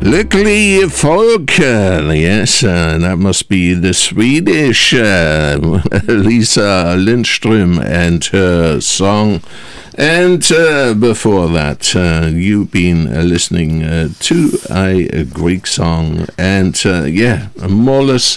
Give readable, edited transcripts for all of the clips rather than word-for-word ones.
Lycklig folk, yes, that must be the Swedish Lisa Lindström and her song. And before that, you've been listening to a Greek song, and more or less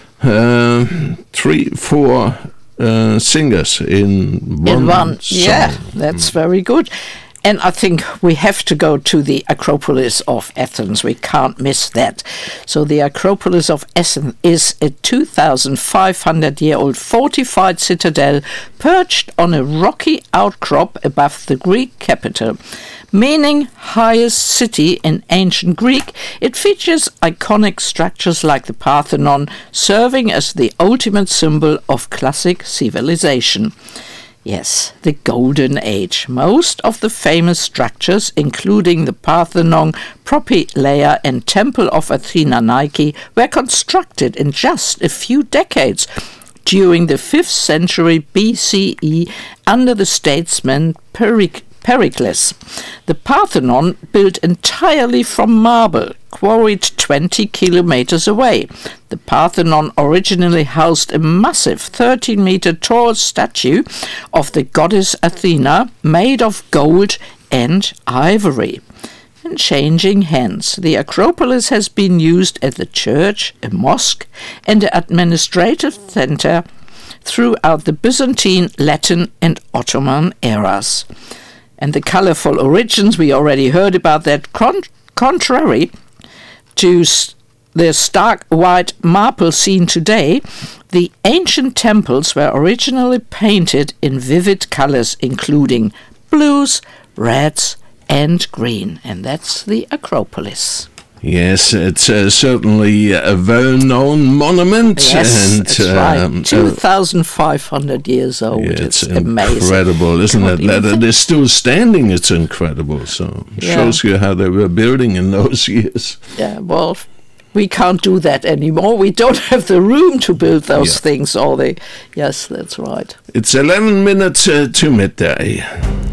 3-4 singers in one song. Yeah, that's very good. And I think we have to go to the Acropolis of Athens. We can't miss that. So the Acropolis of Athens is a 2,500-year-old fortified citadel perched on a rocky outcrop above the Greek capital. Meaning highest city in ancient Greek, it features iconic structures like the Parthenon, serving as the ultimate symbol of classic civilization. Yes, the Golden Age. Most of the famous structures, including the Parthenon, Propylaea and Temple of Athena Nike, were constructed in just a few decades during the 5th century BCE under the statesman Pericles. The Parthenon, built entirely from marble, quarried 20 kilometers away. The Parthenon originally housed a massive 13-meter tall statue of the goddess Athena made of gold and ivory. In changing hands, the Acropolis has been used as a church, a mosque, and an administrative center throughout the Byzantine, Latin, and Ottoman eras. And the colorful origins, we already heard about that. Contrary to the stark white marble seen today, the ancient temples were originally painted in vivid colors, including blues, reds, and green. And that's the Acropolis. Yes, it's certainly a well-known monument. Yes, and, that's right. 2,500 years old. Yeah, it's amazing. Incredible, isn't it? That it is still standing, it's incredible. So it shows you how they were building in those years. Yeah, well, we can't do that anymore. We don't have the room to build those things. Yes, that's right. It's 11 minutes to midday.